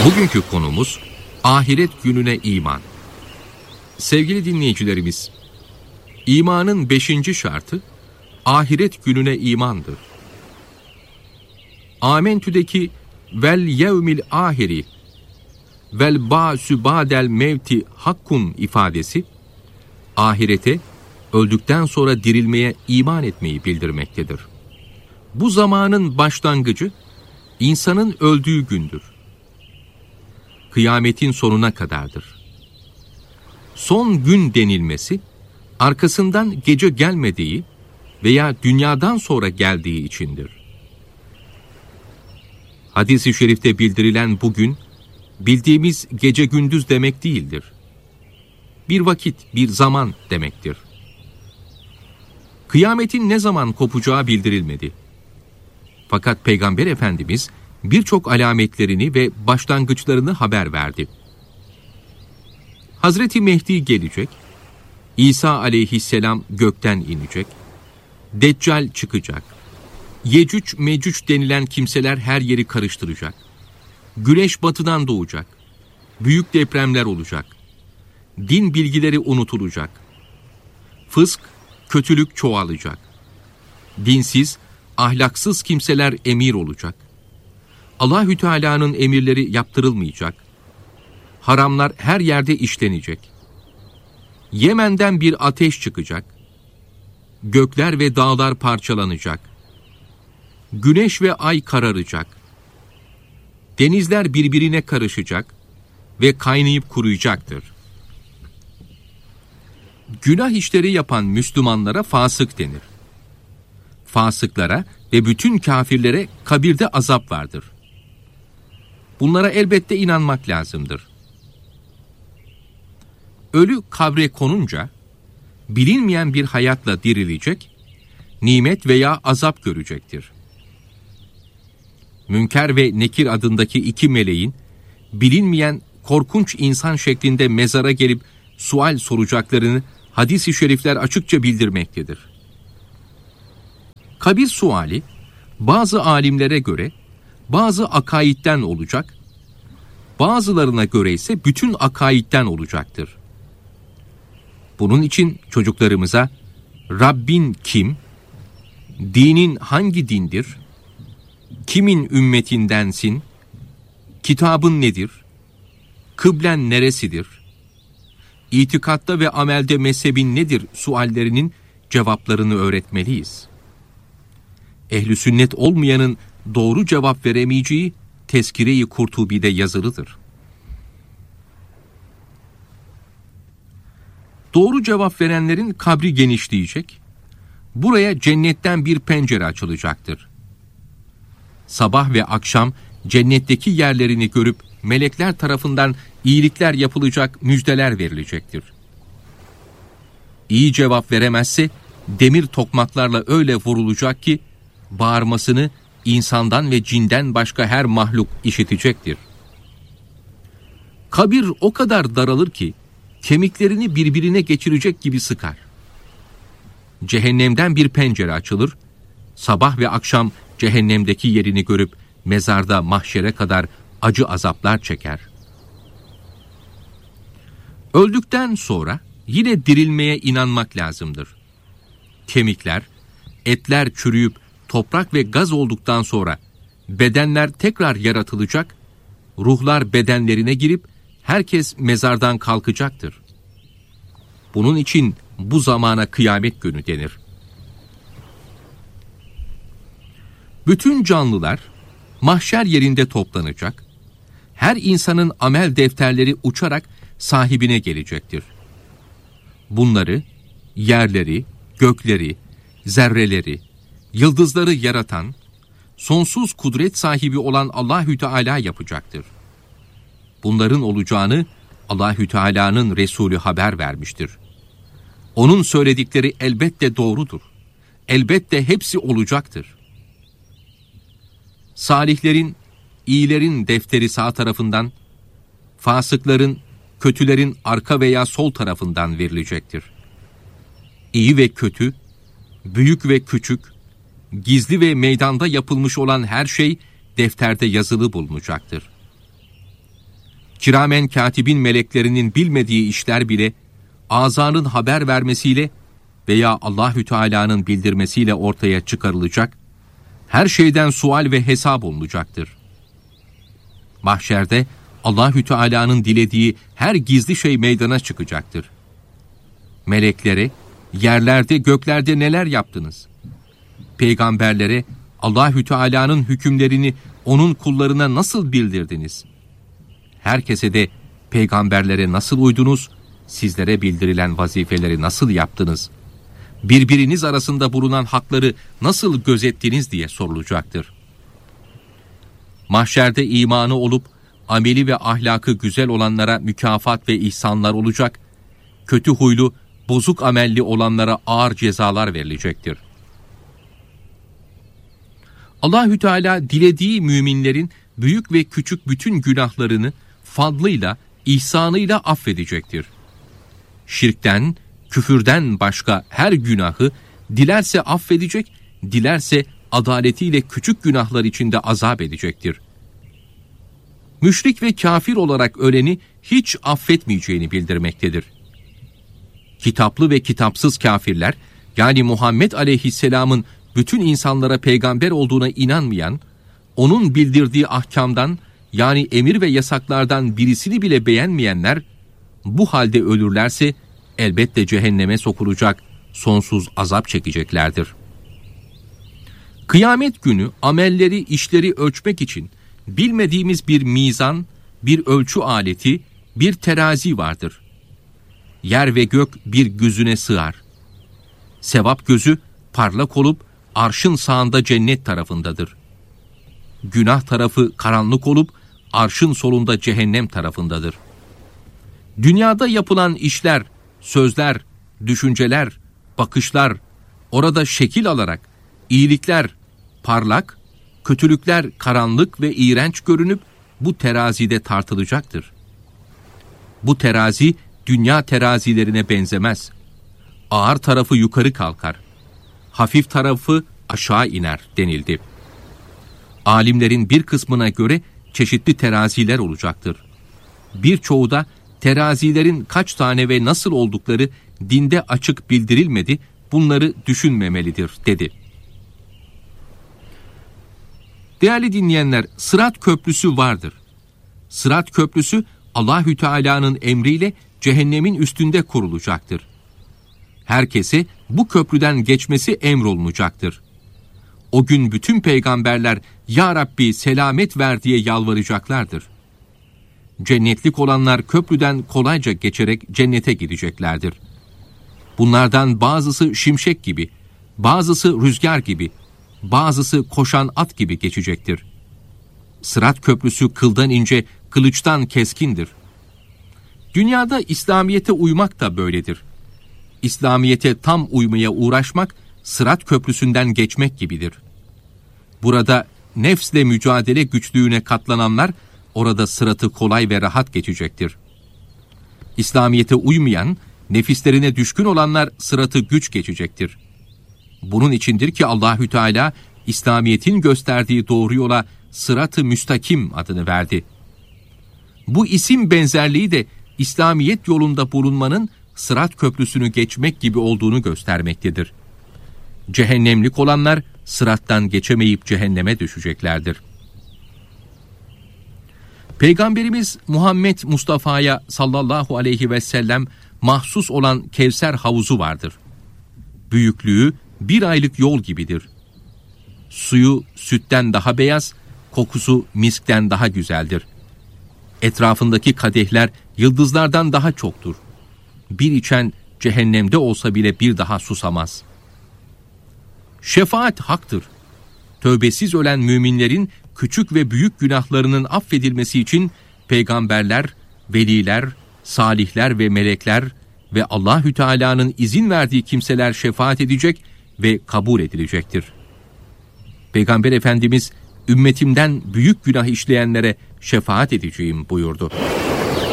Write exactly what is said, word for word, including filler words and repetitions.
Bugünkü konumuz ahiret gününe iman. Sevgili dinleyicilerimiz, imanın beşinci şartı ahiret gününe imandır. Amentü'deki vel yevmil ahiri vel ba'sü ba'del mevti hakkun ifadesi, ahirete, öldükten sonra dirilmeye iman etmeyi bildirmektedir. Bu zamanın başlangıcı, insanın öldüğü gündür. Kıyametin sonuna kadardır. Son gün denilmesi, arkasından gece gelmediği veya dünyadan sonra geldiği içindir. Hadis-i şerifte bildirilen bugün, bildiğimiz gece gündüz demek değildir. Bir vakit, bir zaman demektir. Kıyametin ne zaman kopacağı bildirilmedi. Fakat Peygamber Efendimiz birçok alametlerini ve başlangıçlarını haber verdi. Hazreti Mehdi gelecek, İsa aleyhisselam gökten inecek, Deccal çıkacak, Yecüc Mecüc denilen kimseler her yeri karıştıracak, güneş batıdan doğacak, büyük depremler olacak, din bilgileri unutulacak, fısk, kötülük çoğalacak, dinsiz, ahlaksız kimseler emir olacak, Allahü Teala'nın emirleri yaptırılmayacak, haramlar her yerde işlenecek, Yemen'den bir ateş çıkacak, gökler ve dağlar parçalanacak, güneş ve ay kararacak, denizler birbirine karışacak ve kaynayıp kuruyacaktır. Günah işleri yapan Müslümanlara fasık denir. Fasıklara ve bütün kafirlere kabirde azap vardır. Bunlara elbette inanmak lazımdır. Ölü kabre konunca, bilinmeyen bir hayatla dirilecek, nimet veya azap görecektir. Münker ve Nekir adındaki iki meleğin, bilinmeyen korkunç insan şeklinde mezara gelip sual soracaklarını hadis-i şerifler açıkça bildirmektedir. Kabir suali, bazı alimlere göre, bazı akaidden olacak, bazılarına göre ise bütün akaidden olacaktır. Bunun için çocuklarımıza Rabbin kim, dinin hangi dindir, kimin ümmetindensin, kitabın nedir, kıblen neresidir, itikatta ve amelde mezhebin nedir suallerinin cevaplarını öğretmeliyiz. Ehl-i sünnet olmayanın doğru cevap veremeyeceği Tezkire-i Kurtubi'de yazılıdır. Doğru cevap verenlerin kabri genişleyecek, buraya cennetten bir pencere açılacaktır. Sabah ve akşam cennetteki yerlerini görüp melekler tarafından iyilikler yapılacak müjdeler verilecektir. İyi cevap veremezse demir tokmaklarla öyle vurulacak ki bağırmasını insandan ve cinden başka her mahluk işitecektir. Kabir o kadar daralır ki kemiklerini birbirine geçirecek gibi sıkar. Cehennemden bir pencere açılır, sabah ve akşam cehennemdeki yerini görüp mezarda mahşere kadar acı azaplar çeker. Öldükten sonra yine dirilmeye inanmak lazımdır. Kemikler, etler çürüyüp toprak ve gaz olduktan sonra bedenler tekrar yaratılacak, ruhlar bedenlerine girip herkes mezardan kalkacaktır. Bunun için bu zamana kıyamet günü denir. Bütün canlılar mahşer yerinde toplanacak, her insanın amel defterleri uçarak sahibine gelecektir. Bunları, yerleri, gökleri, zerreleri, yıldızları yaratan, sonsuz kudret sahibi olan Allahü Teala yapacaktır. Bunların olacağını Allahü Teala'nın Resulü haber vermiştir. Onun söyledikleri elbette doğrudur. Elbette hepsi olacaktır. Salihlerin, iyilerin defteri sağ tarafından, fasıkların, kötülerin arka veya sol tarafından verilecektir. İyi ve kötü, büyük ve küçük, gizli ve meydanda yapılmış olan her şey defterde yazılı bulunacaktır. kiramen katibin meleklerinin bilmediği işler bile azanın haber vermesiyle veya Allahü Teala'nın bildirmesiyle ortaya çıkarılacak, her şeyden sual ve hesap olunacaktır. Mahşerde Allahü Teala'nın dilediği her gizli şey meydana çıkacaktır. Meleklere, yerlerde göklerde neler yaptınız? Peygamberlere, Allahü Teala'nın hükümlerini onun kullarına nasıl bildirdiniz? Herkese de peygamberlere nasıl uydunuz, sizlere bildirilen vazifeleri nasıl yaptınız? Birbiriniz arasında bulunan hakları nasıl gözettiniz diye sorulacaktır. Mahşerde imanı olup ameli ve ahlakı güzel olanlara mükafat ve ihsanlar olacak, kötü huylu, bozuk amelli olanlara ağır cezalar verilecektir. Allahü Teala dilediği müminlerin büyük ve küçük bütün günahlarını fadlıyla, ihsanıyla affedecektir. Şirkten, küfürden başka her günahı dilerse affedecek, dilerse adaletiyle küçük günahlar içinde azap edecektir. Müşrik ve kafir olarak öleni hiç affetmeyeceğini bildirmektedir. Kitaplı ve kitapsız kafirler, yani Muhammed Aleyhisselam'ın bütün insanlara peygamber olduğuna inanmayan, onun bildirdiği ahkamdan, yani emir ve yasaklardan birisini bile beğenmeyenler, bu halde ölürlerse elbette cehenneme sokulacak, sonsuz azap çekeceklerdir. Kıyamet günü amelleri, işleri ölçmek için bilmediğimiz bir mizan, bir ölçü aleti, bir terazi vardır. Yer ve gök bir gözüne sığar. Sevap gözü parlak olup arşın sağında cennet tarafındadır. Günah tarafı karanlık olup arşın solunda cehennem tarafındadır. Dünyada yapılan işler, sözler, düşünceler, bakışlar orada şekil alarak iyilikler parlak, kötülükler karanlık ve iğrenç görünüp bu terazide tartılacaktır. Bu terazi dünya terazilerine benzemez. Ağır tarafı yukarı kalkar, hafif tarafı aşağı iner denildi. Alimlerin bir kısmına göre çeşitli teraziler olacaktır. Birçoğu da terazilerin kaç tane ve nasıl oldukları dinde açık bildirilmedi, bunları düşünmemelidir dedi. Değerli dinleyenler, Sırat Köprüsü vardır. Sırat Köprüsü Allahü Teala'nın emriyle cehennemin üstünde kurulacaktır. Herkese bu köprüden geçmesi emrolunacaktır. O gün bütün peygamberler "Ya Rabbi selamet ver" diye yalvaracaklardır. Cennetlik olanlar köprüden kolayca geçerek cennete gideceklerdir. Bunlardan bazısı şimşek gibi, bazısı rüzgar gibi, bazısı koşan at gibi geçecektir. Sırat köprüsü kıldan ince, kılıçtan keskindir. Dünyada İslamiyet'e uymak da böyledir. İslamiyet'e tam uymaya uğraşmak, Sırat köprüsünden geçmek gibidir. Burada nefsle mücadele güçlüğüne katlananlar, orada sıratı kolay ve rahat geçecektir. İslamiyet'e uymayan, nefislerine düşkün olanlar sıratı güç geçecektir. Bunun içindir ki Allahü Teala İslamiyet'in gösterdiği doğru yola Sırat-ı Müstakim adını verdi. Bu isim benzerliği de İslamiyet yolunda bulunmanın Sırat köprüsünü geçmek gibi olduğunu göstermektedir. Cehennemlik olanlar sırattan geçemeyip cehenneme düşeceklerdir. Peygamberimiz Muhammed Mustafa'ya sallallahu aleyhi ve sellem mahsus olan Kevser havuzu vardır. Büyüklüğü bir aylık yol gibidir. Suyu sütten daha beyaz, kokusu miskten daha güzeldir. Etrafındaki kadehler yıldızlardan daha çoktur. Bir içen cehennemde olsa bile bir daha susamaz. Şefaat haktır. Tövbesiz ölen müminlerin küçük ve büyük günahlarının affedilmesi için peygamberler, veliler, salihler ve melekler ve Allahü Teala'nın izin verdiği kimseler şefaat edecek ve kabul edilecektir. Peygamber Efendimiz, ümmetimden büyük günah işleyenlere şefaat edeceğim buyurdu.